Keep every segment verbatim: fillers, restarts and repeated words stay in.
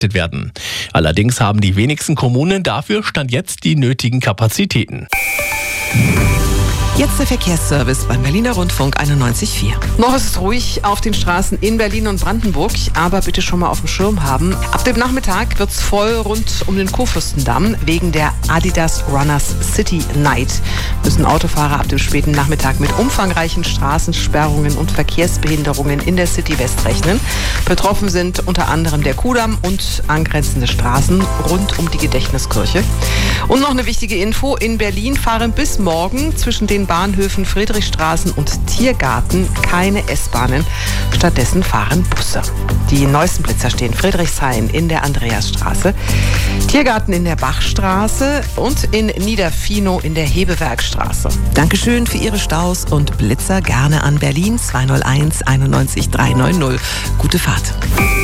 werden. Allerdings haben die wenigsten Kommunen dafür Stand jetzt die nötigen Kapazitäten. Jetzt der Verkehrsservice beim Berliner Rundfunk einundneunzig Komma vier. Noch ist es ruhig auf den Straßen in Berlin und Brandenburg, aber bitte schon mal auf dem Schirm haben. Ab dem Nachmittag wird es voll rund um den Kurfürstendamm wegen der Adidas Runners City Night. Müssen Autofahrer ab dem späten Nachmittag mit umfangreichen Straßensperrungen und Verkehrsbehinderungen in der City West rechnen. Betroffen sind unter anderem der Kudamm und angrenzende Straßen rund um die Gedächtniskirche. Und noch eine wichtige Info: In Berlin fahren bis morgen zwischen den Bahnhöfen Friedrichstraßen und Tiergarten keine S-Bahnen. Stattdessen fahren Busse. Die neuesten Blitzer stehen Friedrichshain in der Andreasstraße, Tiergarten in der Bachstraße und in Niederfinow in der Hebewerkstraße. Dankeschön für Ihre Staus und Blitzer gerne an Berlin zwei null eins einundneunzig dreihundertneunzig. Gute Fahrt.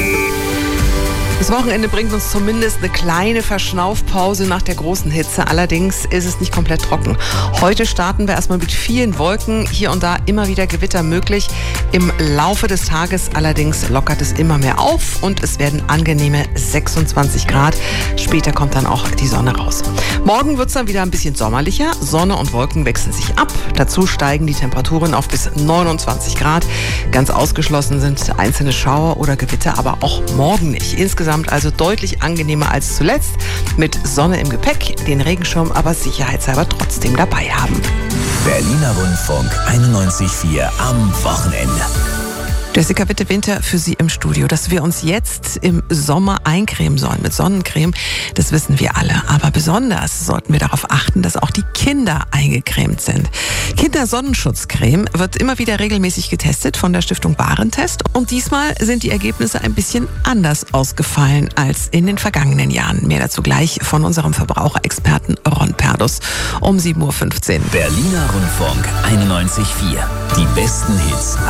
Das Wochenende bringt uns zumindest eine kleine Verschnaufpause nach der großen Hitze. Allerdings ist es nicht komplett trocken. Heute starten wir erstmal mit vielen Wolken. Hier und da immer wieder Gewitter möglich. Im Laufe des Tages allerdings lockert es immer mehr auf und es werden angenehme sechsundzwanzig Grad. Später kommt dann auch die Sonne raus. Morgen wird es dann wieder ein bisschen sommerlicher. Sonne und Wolken wechseln sich ab. Dazu steigen die Temperaturen auf bis neunundzwanzig Grad. Ganz ausgeschlossen sind einzelne Schauer oder Gewitter, aber auch morgen nicht. Insgesamt also deutlich angenehmer als zuletzt. Mit Sonne im Gepäck, den Regenschirm aber sicherheitshalber trotzdem dabei haben. Berliner Rundfunk einundneunzig Komma vier am Wochenende. Jessica Witte-Winter für Sie im Studio. Dass wir uns jetzt im Sommer eincremen sollen mit Sonnencreme, das wissen wir alle. Aber besonders sollten wir darauf achten, dass auch die Kinder eingecremt sind. Kindersonnenschutzcreme wird immer wieder regelmäßig getestet von der Stiftung Warentest. Und diesmal sind die Ergebnisse ein bisschen anders ausgefallen als in den vergangenen Jahren. Mehr dazu gleich von unserem Verbraucherexperten Ron Perdus um sieben Uhr fünfzehn. Berliner Rundfunk einundneunzig Komma vier. Die besten Hits.